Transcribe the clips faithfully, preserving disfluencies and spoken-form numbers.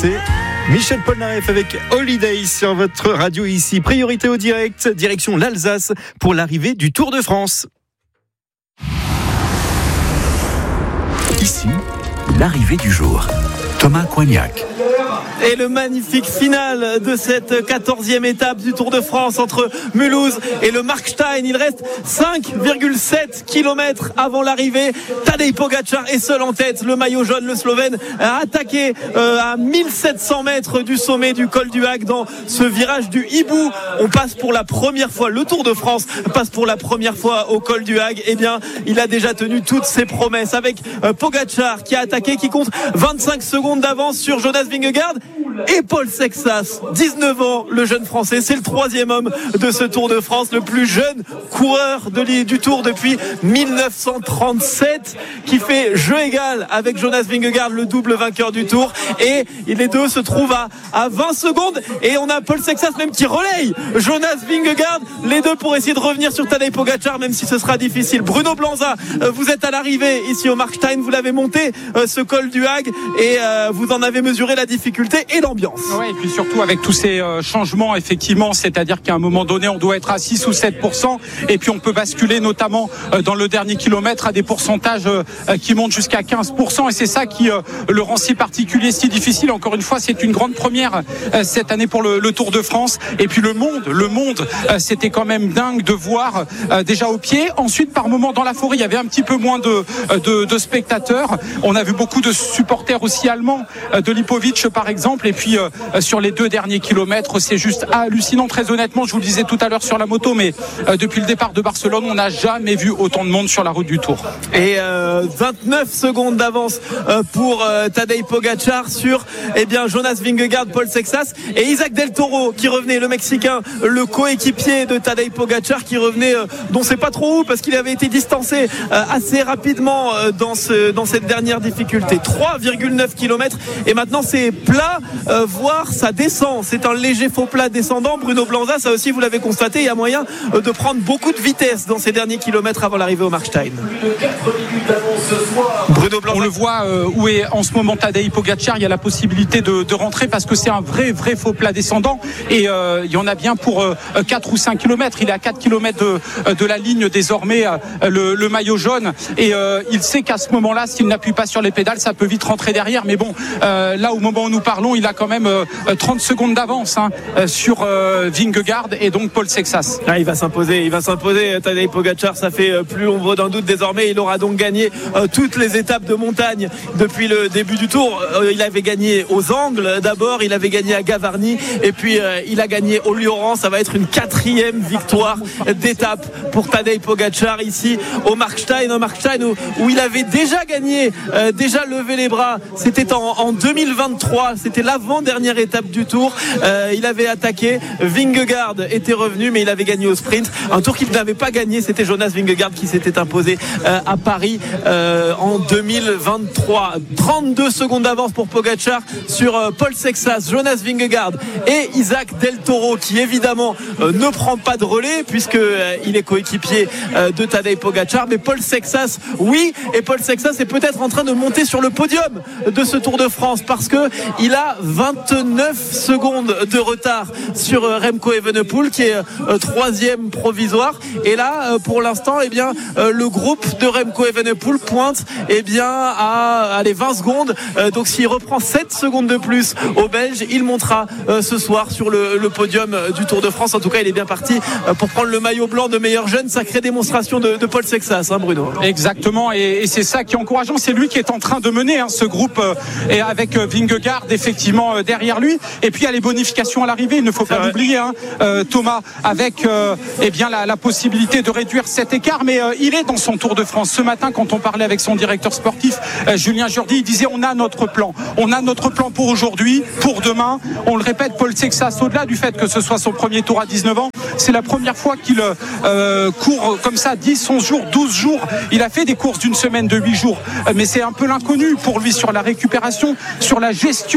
C'était Michel Polnareff avec Holiday sur votre radio ici. Priorité au direct, direction l'Alsace pour l'arrivée du Tour de France. Ici, l'arrivée du jour. Thomas Coignac. Et le magnifique final de cette quatorzième étape du Tour de France entre Mulhouse et le Markstein. Il reste cinq virgule sept kilomètres avant l'arrivée. Tadej Pogačar est seul en tête. Le maillot jaune, le Slovène, a attaqué euh, à mille sept cents mètres du sommet du col du Hague dans ce virage du hibou. On passe pour la première fois, le Tour de France passe pour la première fois au col du Hague. Eh bien, il a déjà tenu toutes ses promesses avec euh, Pogačar qui a attaqué, qui compte vingt-cinq secondes d'avance sur Jonas Vingegaard. Et Paul Sexas, dix-neuf ans, le jeune français, c'est le troisième homme de ce Tour de France, le plus jeune coureur de, du Tour depuis dix-neuf cent trente-sept, qui fait jeu égal avec Jonas Vingegaard, le double vainqueur du Tour. Et les deux se trouvent à, à vingt secondes. Et on a Paul Sexas même qui relaye Jonas Vingegaard, les deux pour essayer de revenir sur Tadej Pogačar, même si ce sera difficile. Bruno Blanza, vous êtes à l'arrivée ici au Markstein, vous l'avez monté ce col du Hague et vous en avez mesuré la difficulté et l'ambiance. Ouais, et puis surtout avec tous ces euh, changements, effectivement, c'est-à-dire qu'à un moment donné, on doit être à six ou sept pour cent et puis on peut basculer notamment euh, dans le dernier kilomètre à des pourcentages euh, qui montent jusqu'à quinze pour cent et c'est ça qui euh, le rend si particulier, si difficile. Encore une fois, c'est une grande première euh, cette année pour le, le Tour de France. Et puis le monde, le monde, euh, c'était quand même dingue de voir euh, déjà au pied. Ensuite, par moments dans la forêt, il y avait un petit peu moins de, de, de spectateurs. On a vu beaucoup de supporters aussi allemands, euh, de Lipovic par exemple. Et puis euh, sur les deux derniers kilomètres, c'est juste hallucinant. Très honnêtement, je vous le disais tout à l'heure sur la moto, mais euh, depuis le départ de Barcelone, on n'a jamais vu autant de monde sur la route du Tour. Et euh, vingt-neuf secondes d'avance euh, pour euh, Tadej Pogačar sur eh bien Jonas Vingegaard, Paul Sexas et Isaac Del Toro qui revenait, le Mexicain, le coéquipier de Tadej Pogačar qui revenait, euh, dont c'est pas trop où parce qu'il avait été distancé euh, assez rapidement euh, dans ce dans cette dernière difficulté. trois virgule neuf kilomètres et maintenant c'est plat. Euh, voir ça descend, c'est un léger faux plat descendant. Bruno Blanza, ça aussi vous l'avez constaté, il y a moyen euh, de prendre beaucoup de vitesse dans ces derniers kilomètres avant l'arrivée au Markstein. Bruno Blanza. On le voit euh, où est en ce moment Tadej Pogačar, il y a la possibilité de, de rentrer parce que c'est un vrai vrai faux plat descendant et euh, il y en a bien pour euh, quatre ou cinq kilomètres. Il est à quatre kilomètres de, de la ligne désormais, euh, le, le maillot jaune et euh, il sait qu'à ce moment-là, s'il n'appuie pas sur les pédales, ça peut vite rentrer derrière. Mais bon, euh, là au moment où nous parlons, il a quand même euh, trente secondes d'avance hein, sur euh, Vingegaard et donc Paul Sexas. Ah, il va s'imposer, il va s'imposer Tadej Pogačar, ça fait euh, plus l'ombre d'un doute désormais. Il aura donc gagné euh, toutes les étapes de montagne depuis le début du Tour. Euh, il avait gagné aux Angles d'abord, il avait gagné à Gavarnie et puis euh, il a gagné au Lioran. Ça va être une quatrième victoire d'étape pour Tadej Pogačar ici au Markstein, au Markstein où, où il avait déjà gagné, euh, déjà levé les bras. C'était en, en deux mille vingt-trois, c'était l'avant-dernière étape du Tour. Euh, il avait attaqué, Vingegaard était revenu, mais il avait gagné au sprint. Un Tour qu'il n'avait pas gagné, c'était Jonas Vingegaard qui s'était imposé euh, à Paris euh, en deux mille vingt-trois. trente-deux secondes d'avance pour Pogačar sur euh, Paul Sexas, Jonas Vingegaard et Isaac Del Toro qui évidemment euh, ne prend pas de relais puisque euh, il est coéquipier euh, de Tadej Pogačar, mais Paul Sexas oui, et Paul Sexas est peut-être en train de monter sur le podium de ce Tour de France parce que il a vingt-neuf secondes de retard sur euh, Remco Evenepoel qui est euh, troisième provisoire et là euh, pour l'instant eh bien euh, le groupe de Remco Evenepoel pointe eh bien à allez, vingt secondes euh, donc s'il reprend sept secondes de plus au Belge il montera euh, ce soir sur le, le podium euh, du Tour de France. En tout cas il est bien parti euh, pour prendre le maillot blanc de meilleur jeune. Sacrée démonstration de, de Paul Sexas hein, Bruno. Exactement et, et c'est ça qui est encourageant, c'est lui qui est en train de mener hein, ce groupe euh, et avec euh, Vingegaard effectivement euh, derrière lui et puis il y a les bonifications à l'arrivée, il ne faut pas l'oublier hein, euh, Thomas avec euh, eh bien la, la possibilité de réduire cet écart mais euh, il est dans son Tour de France. Ce matin quand on parlait avec son directeur sportif euh, Julien Jourdi, il disait on a notre plan, on a notre plan pour aujourd'hui, pour demain. On le répète, Paul Sexas, au-delà du fait que ce soit son premier Tour à dix-neuf ans, c'est la première fois qu'il euh, court comme ça dix, onze jours, douze jours. Il a fait des courses d'une semaine, de huit jours, mais c'est un peu l'inconnu pour lui sur la récupération, sur la gestion également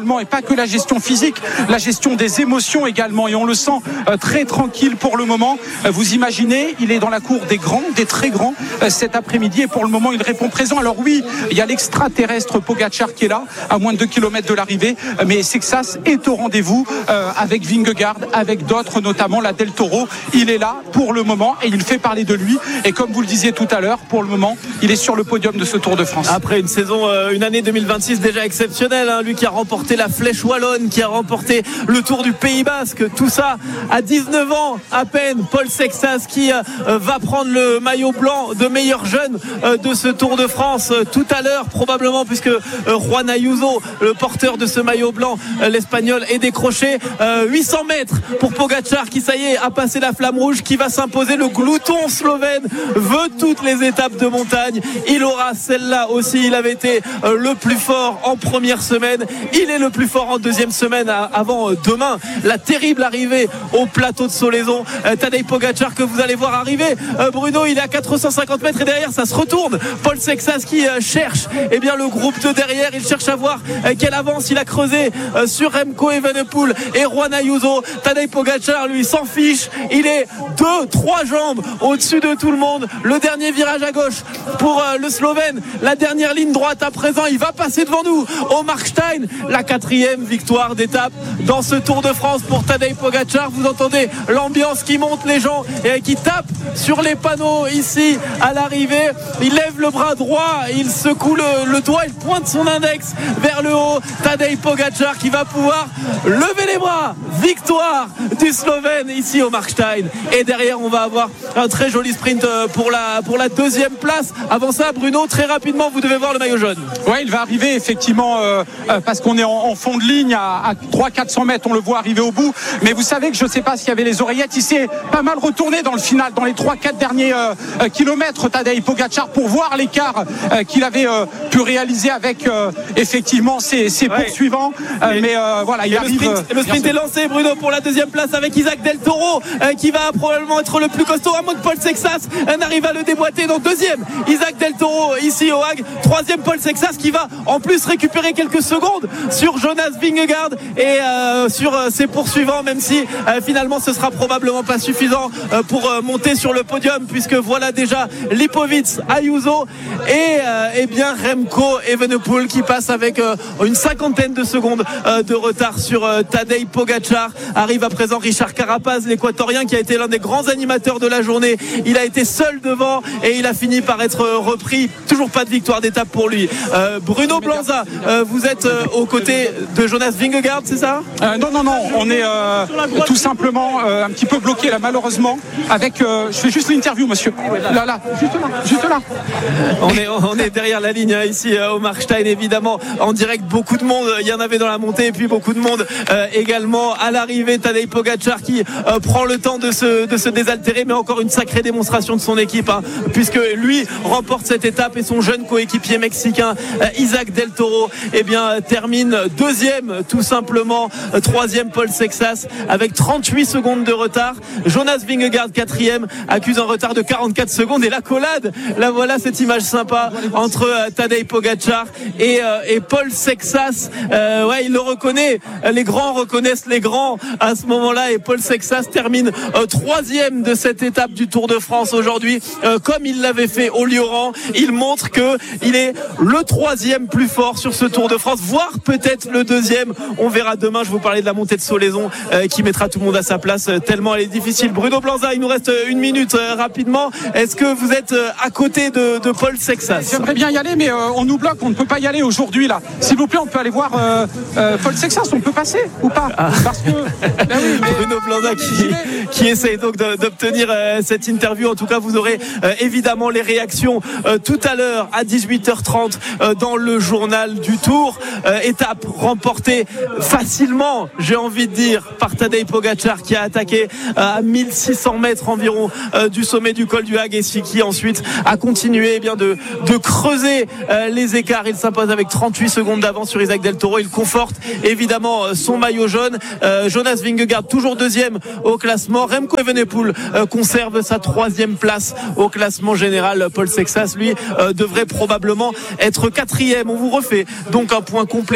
également, et pas que la gestion physique, la gestion des émotions également, et on le sent euh, très tranquille pour le moment. Euh, vous imaginez, il est dans la cour des grands, des très grands euh, cet après-midi, et pour le moment il répond présent. Alors oui, il y a l'extraterrestre Pogačar qui est là, à moins de deux kilomètres de l'arrivée, euh, mais Sexas est au rendez-vous euh, avec Vingegaard, avec d'autres, notamment la Del Toro. Il est là pour le moment et il fait parler de lui, et comme vous le disiez tout à l'heure, pour le moment il est sur le podium de ce Tour de France. Après une saison, euh, une année deux mille vingt-six déjà exceptionnelle, hein, lui qui a remporté la Flèche Wallonne, qui a remporté le Tour du Pays Basque, tout ça à dix-neuf ans à peine. Paul Sexas qui euh, va prendre le maillot blanc de meilleur jeune euh, de ce Tour de France euh, tout à l'heure probablement, puisque euh, Juan Ayuso, le porteur de ce maillot blanc, euh, l'espagnol, est décroché. euh, huit cents mètres pour Pogačar qui, ça y est, a passé la flamme rouge, qui va s'imposer. Le glouton slovène veut toutes les étapes de montagne, il aura celle-là aussi. Il avait été euh, le plus fort en première semaine, il est le plus fort en deuxième semaine, à, avant euh, demain la terrible arrivée au plateau de Solaison. euh, Tadej Pogačar que vous allez voir arriver, euh, Bruno, il est à quatre cent cinquante mètres, et derrière ça se retourne. Paul Sexas qui euh, cherche eh bien, le groupe de derrière, il cherche à voir euh, quelle avance il a creusé euh, sur Remco Evenepoel et Juan Ayuso. Tadej Pogačar lui s'en fiche, il est deux, trois jambes au-dessus de tout le monde. Le dernier virage à gauche pour euh, le Slovène, la dernière ligne droite à présent, il va passer devant nous au Markstein. La quatrième victoire d'étape dans ce Tour de France pour Tadej Pogačar. Vous entendez l'ambiance qui monte, les gens et qui tapent sur les panneaux ici à l'arrivée. Il lève le bras droit, il secoue le, le doigt, il pointe son index vers le haut. Tadej Pogačar qui va pouvoir lever les bras. Victoire du Slovène ici au Markstein, et derrière on va avoir un très joli sprint pour la, pour la deuxième place. Avant ça, Bruno, très rapidement, vous devez voir le maillot jaune. Ouais, il va arriver effectivement euh, euh, parce qu'on est en, en fond de ligne à, à trois cents à quatre cents mètres, on le voit arriver au bout, mais vous savez que je ne sais pas s'il y avait les oreillettes, il s'est pas mal retourné dans le final, dans les trois quatre derniers euh, euh, kilomètres, Tadej Pogačar, pour voir l'écart euh, qu'il avait euh, pu réaliser avec euh, effectivement ses, ses ouais. poursuivants, euh, mais, mais euh, voilà, il arrive. Le sprint, euh, le sprint est lancé, Bruno, pour la deuxième place avec Isaac Del Toro euh, qui va probablement être le plus costaud, à moins que Paul Sexas euh, n'arrive à le déboîter. Donc deuxième Isaac Del Toro ici au Hague, troisième Paul Sexas qui va en plus récupérer quelques secondes sur Jonas Vingegaard et euh, sur euh, ses poursuivants, même si euh, finalement ce sera probablement pas suffisant euh, pour euh, monter sur le podium, puisque voilà déjà Lipovic, Ayuso et euh, eh bien Remco Evenepoel qui passe avec euh, une cinquantaine de secondes euh, de retard sur euh, Tadej Pogačar. Arrive à présent Richard Carapaz, l'équatorien, qui a été l'un des grands animateurs de la journée. Il a été seul devant et il a fini par être repris. Toujours pas de victoire d'étape pour lui. euh, Bruno Blanza, euh, vous êtes euh, aux côtés de Jonas Vingegaard, c'est ça? euh, Non, non, non, on est euh, tout simplement euh, un petit peu bloqué là, malheureusement, avec euh, je fais juste l'interview, monsieur. Là, là, juste là, juste là. On est, on est derrière la ligne, hein, ici euh, au Markstein, évidemment, en direct. Beaucoup de monde, il y en avait dans la montée, et puis beaucoup de monde euh, également à l'arrivée. Tadej Pogačar qui euh, prend le temps de se, de se désaltérer, mais encore une sacrée démonstration de son équipe, hein, puisque lui remporte cette étape et son jeune coéquipier mexicain euh, Isaac Del Toro eh bien, termine deuxième tout simplement. euh, troisième Paul Sexas avec trente-huit secondes de retard. Jonas Vingegaard quatrième accuse un retard de quarante-quatre secondes, et l'accolade, là voilà cette image sympa entre euh, Tadej Pogačar et, euh, et Paul Sexas. euh, ouais, il le reconnaît, les grands reconnaissent les grands à ce moment-là, et Paul Sexas termine euh, troisième de cette étape du Tour de France aujourd'hui, euh, comme il l'avait fait au Lioran. Il montre que il est le troisième plus fort sur ce Tour de France, voire peut-être le deuxième. On verra demain. Je vous parlais de la montée de Solaison euh, qui mettra tout le monde à sa place, euh, tellement elle est difficile. Bruno Blanza, il nous reste une minute euh, rapidement. Est-ce que vous êtes euh, à côté de, de Paul Sexas? J'aimerais bien y aller, mais euh, on nous bloque, on ne peut pas y aller aujourd'hui là. S'il vous plaît, on peut aller voir euh, euh, Paul Sexas, on peut passer ou pas? ah. Parce que ben oui, mais... Bruno Blanza qui, qui essaye donc de, d'obtenir euh, cette interview. En tout cas, vous aurez euh, évidemment les réactions euh, tout à l'heure à dix-huit heures trente euh, dans le journal du Tour. Euh, étape remportée facilement, j'ai envie de dire, par Tadej Pogačar, qui a attaqué euh, à mille six cents mètres environ euh, du sommet du col du Hague, et qui ensuite a continué eh bien, de, de creuser euh, les écarts. Il s'impose avec trente-huit secondes d'avance sur Isaac Del Toro. Il conforte évidemment euh, son maillot jaune. Euh, Jonas Vingegaard toujours deuxième au classement. Remco Evenepoel euh, conserve sa troisième place au classement général. Paul Sexas, lui, euh, devrait probablement être quatrième. On vous refait donc un point complet sur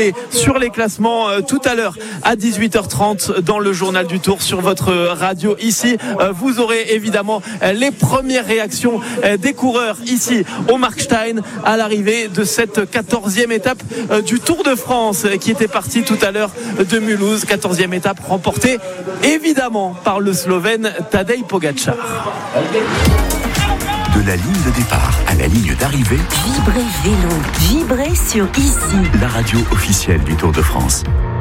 sur les classements euh, tout à l'heure à dix-huit heures trente dans le journal du Tour sur votre radio. Ici, euh, vous aurez évidemment euh, les premières réactions euh, des coureurs ici au Markstein à l'arrivée de cette quatorzième étape euh, du Tour de France euh, qui était partie tout à l'heure de Mulhouse. quatorzième étape remportée évidemment par le Slovène Tadej Pogačar. De la ligne de départ à la ligne d'arrivée, Vibrez vélo, vibrez sur Ici. La radio officielle du Tour de France.